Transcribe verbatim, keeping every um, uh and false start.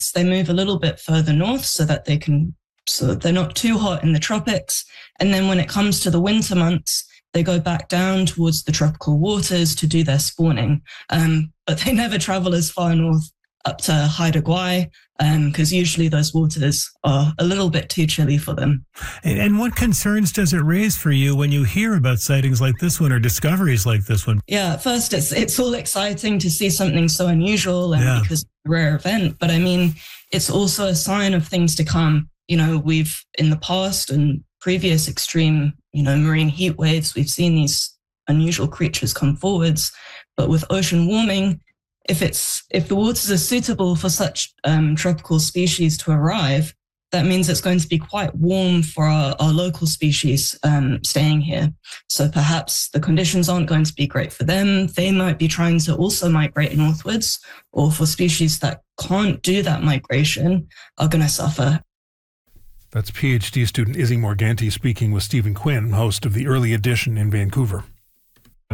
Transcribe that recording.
they move a little bit further north so that they can, so that they're not too hot in the tropics. And then when it comes to the winter months, they go back down towards the tropical waters to do their spawning. Um, but they never travel as far north up to Haida Gwaii, because um, usually those waters are a little bit too chilly for them. And, and what concerns does it raise for you when you hear about sightings like this one or discoveries like this one? Yeah, at first it's it's all exciting to see something so unusual and yeah. because it's a rare event. But I mean, it's also a sign of things to come. You know, we've in the past and previous extreme, you know, marine heat waves, we've seen these unusual creatures come forwards. But with ocean warming, If it's if the waters are suitable for such um, tropical species to arrive, that means it's going to be quite warm for our, our local species um, staying here. So perhaps the conditions aren't going to be great for them. They might be trying to also migrate northwards, or for species that can't do that migration are going to suffer. That's PhD student Izzy Morganti speaking with Stephen Quinn, host of the Early Edition in Vancouver.